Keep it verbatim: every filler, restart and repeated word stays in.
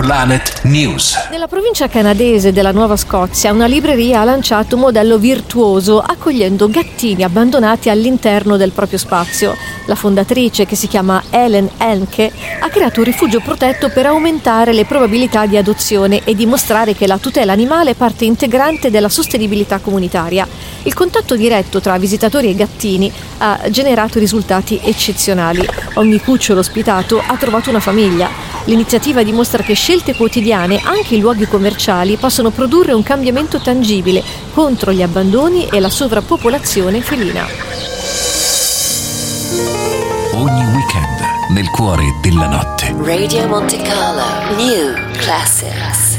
Planet News. Nella provincia canadese della Nuova Scozia, una libreria ha lanciato un modello virtuoso accogliendo gattini abbandonati all'interno del proprio spazio. La fondatrice, che si chiama Ellen Henke, ha creato un rifugio protetto per aumentare le probabilità di adozione e dimostrare che la tutela animale è parte integrante della sostenibilità comunitaria. Il contatto diretto tra visitatori e gattini ha generato risultati eccezionali. Ogni cucciolo ospitato ha trovato una famiglia. L'iniziativa dimostra che scelte quotidiane, anche in luoghi commerciali, possono produrre un cambiamento tangibile contro gli abbandoni e la sovrappopolazione felina. Ogni weekend nel cuore della notte. Radio Monte Carlo New Classics.